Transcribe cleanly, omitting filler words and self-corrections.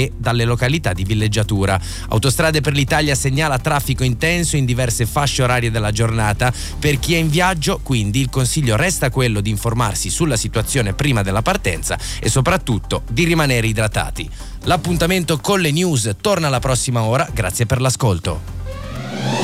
e dalle località di villeggiatura. Autostrade per l'Italia segnala traffico intenso in diverse fasce orarie della giornata. Per chi è in viaggio, quindi, il consiglio resta quello di informarsi sulla situazione prima della partenza e soprattutto di rimanere idratati. L'appuntamento con le news torna la prossima ora, grazie per l'ascolto.